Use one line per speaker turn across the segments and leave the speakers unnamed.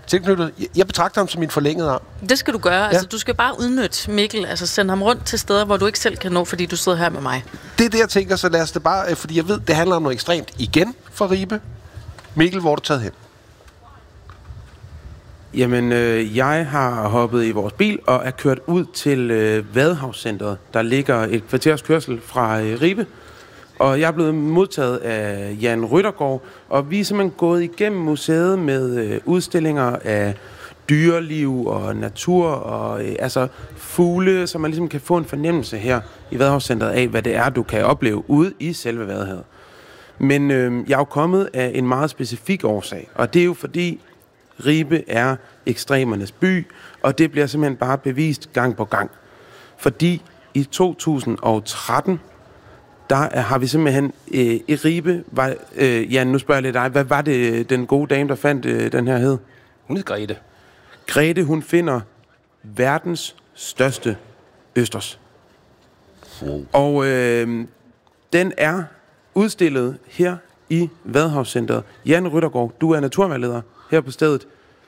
tilknyttet. Jeg betragter ham som min forlængede arm.
Det skal du gøre.
Ja.
Altså, du skal bare udnytte Mikkel. Altså, send ham rundt til steder, hvor du ikke selv kan nå, fordi du sidder her med mig.
Det er det, jeg tænker, så lad os det bare... Fordi jeg ved, det handler om noget ekstremt igen for Ribe. Mikkel, hvor er du taget hen?
Jamen, jeg har hoppet i vores bil og er kørt ud til Vadehavscentret. Der ligger et kvarters kørsel fra Ribe. Og jeg er blevet modtaget af Jan Ryttergaard, og vi er simpelthen gået igennem museet med udstillinger af dyreliv og natur og altså fugle, så man ligesom kan få en fornemmelse her i Vadehavscentret af, hvad det er, du kan opleve ude i selve Vadehavet. Men jeg er jo kommet af en meget specifik årsag, og det er jo fordi Ribe er ekstremernes by, og det bliver simpelthen bare bevist gang på gang. Fordi i 2013, der har vi simpelthen i Ribe... Jan, nu spørger jeg lidt dig. Hvad var det, den gode dame, der fandt den her hed?
Hun hed Grete.
Grete, hun finder verdens største østers. Og den er udstillet her i Vadehavscentret. Jan Ryttergaard, du er naturvejleder her på stedet.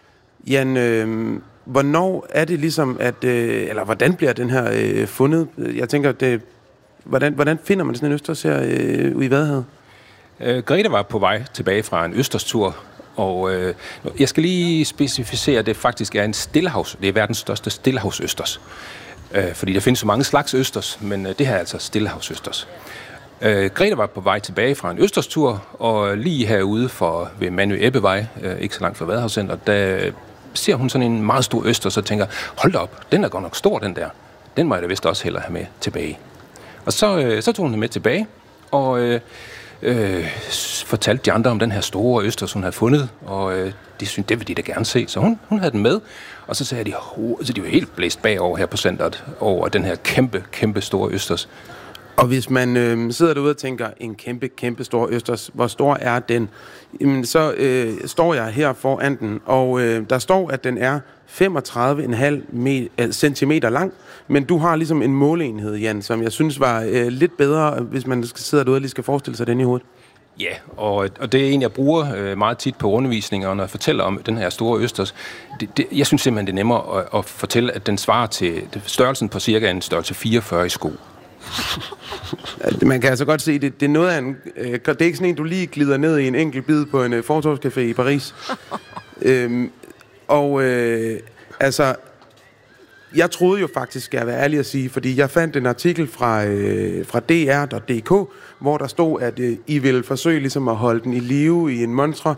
Jan, hvornår er det ligesom, at... eller hvordan bliver den her fundet? Jeg tænker, det... Hvordan finder man sådan en østers her i Vadehavet?
Grete var på vej tilbage fra en østerstur, og jeg skal lige specificere, at det faktisk er en stillehavs. Det er verdens største stillehavsøsters. Fordi der findes så mange slags østers, men det her er altså stillehavsøsters. Grete var på vej tilbage fra en østerstur, og lige herude ved Manu Ebbevej, ikke så langt fra Vadehavscentret, der ser hun sådan en meget stor østers og tænker, hold da op, den er godt nok stor, den der. Den må jeg da vist også hellere have med tilbage. Og så tog hun med tilbage, og fortalte de andre om den her store østers, hun havde fundet, og de syntes, det ville de da gerne se. Så hun havde den med, og så sagde de, så de var helt blæst bagover her på centret, over den her kæmpe, kæmpe store østers.
Og hvis man sidder derude og tænker, en kæmpe, kæmpe stor østers, hvor stor er den? Jamen, så står jeg her foran den, og der står, at den er 35,5 centimeter lang, men du har ligesom en måleenhed, Jan, som jeg synes var lidt bedre, hvis man sidder derude og lige skal forestille sig den i hovedet.
Ja, og det er en, jeg bruger meget tit på undervisninger, når jeg fortæller om den her store østers. Jeg synes simpelthen, det er nemmere at fortælle, at den svarer til størrelsen på cirka en størrelse 44 i sko.
Man kan altså godt se, det er noget af en... det er ikke sådan en, du lige glider ned i en enkelt bid på en fortovscafé i Paris. Altså... Jeg troede jo faktisk, skal jeg være ærlig at sige, fordi jeg fandt en artikel fra dr.dk, hvor der stod, at I ville forsøge ligesom at holde den i live i en montre.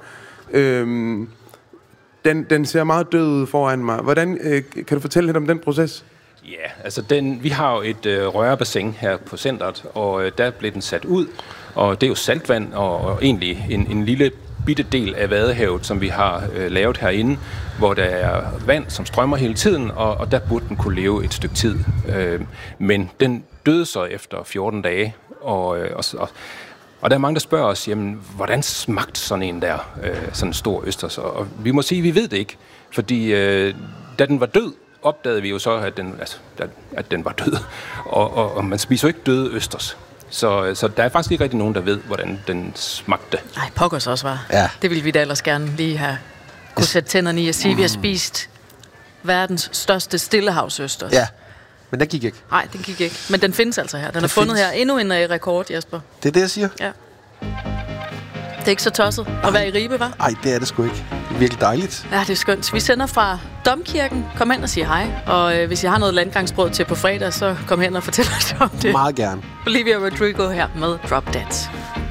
Den ser meget død ud foran mig. Hvordan kan du fortælle lidt om den proces?
Ja, altså vi har jo et rørebassin her på centret, og der blev den sat ud, og det er jo saltvand, og egentlig en lille bitte del af Vadehavet, som vi har lavet herinde, hvor der er vand, som strømmer hele tiden, og der burde den kunne leve et stykke tid. Men den døde så efter 14 dage, og der er mange, der spørger os, jamen, hvordan smagte sådan en der, sådan en stor østers? Og vi må sige, at vi ved det ikke, fordi da den var død, opdagede vi jo så, at den var død, og man spiser jo ikke døde østers. Så der er faktisk ikke rigtig nogen, der ved, hvordan den smagte.
Ej, pokkers også var.
Ja.
Det ville vi da ellers gerne lige have kunne sætte tænderne i og sige, at vi har spist verdens største stillehavsøsters.
Ja, men den gik ikke.
Nej, den gik ikke. Men den findes altså her. Den er fundet her. Endnu en rekord, Jesper.
Det er det, jeg siger.
Ja. Det er ikke så tosset at være i Ribe, hva'?
Nej, det er det sgu ikke. Det er virkelig dejligt.
Ja, det er skønt. Vi sender fra Domkirken. Kom hen og sig hej. Og hvis I har noget landgangsbrød til på fredag, så kom hen og fortæl os om det.
Meget gerne.
Olivia Rodrigo her med Drop Dead.